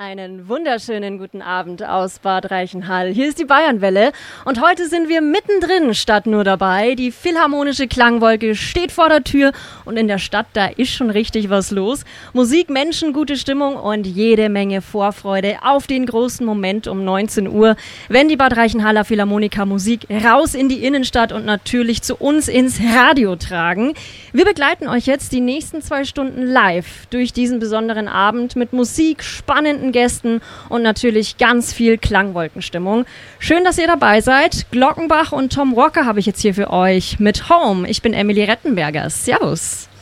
Einen wunderschönen guten Abend aus Bad Reichenhall. Hier ist die Bayernwelle und heute sind wir mittendrin statt nur dabei. Die Philharmonische Klangwolke steht vor der Tür und in der Stadt, da ist schon richtig was los. Musik, Menschen, gute Stimmung und jede Menge Vorfreude auf den großen Moment um 19 Uhr, wenn die Bad Reichenhaller Philharmoniker Musik raus in die Innenstadt und natürlich zu uns ins Radio tragen. Wir begleiten euch jetzt die nächsten 2 Stunden live durch diesen besonderen Abend mit Musik, spannenden Gästen und natürlich ganz viel Klangwolkenstimmung. Schön, dass ihr dabei seid. Glockenbach und Tom Walker habe ich jetzt hier für euch mit Home. Ich bin Emily Rettenberger. Servus.